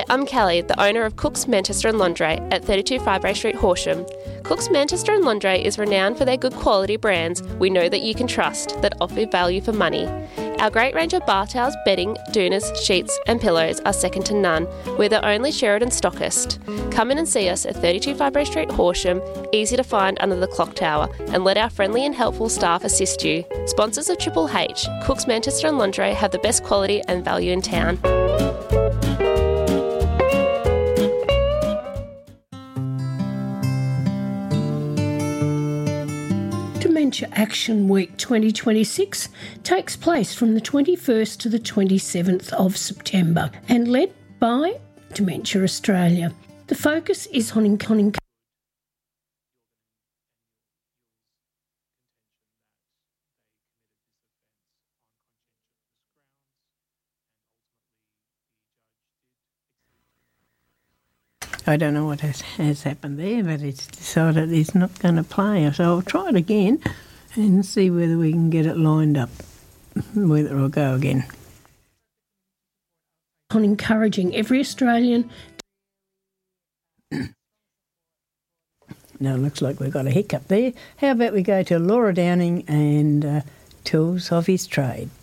I'm Kelly, the owner of Cook's Manchester and Lingerie at 32 Firebrae Street, Horsham. Cook's Manchester and Lingerie is renowned for their good quality brands we know that you can trust, that offer value for money. Our great range of bath towels, bedding, doonas, sheets and pillows are second to none. We're the only Sheridan stockist. Come in and see us at 32 Firebrae Street, Horsham, easy to find under the clock tower, and let our friendly and helpful staff assist you. Sponsors of Triple H, Cook's Manchester and Lingerie have the best quality and value in town. Dementia Action Week 2026 takes place from the 21st to the 27th of September and led by Dementia Australia. The focus is on I don't know what has happened there, but it's decided it's not going to play. So I'll try it again and see whether we can get it lined up, whether it'll go again. on encouraging every Australian. Now it looks like we've got a hiccup there. How about we go to Laura Downing and Tools of His Trade.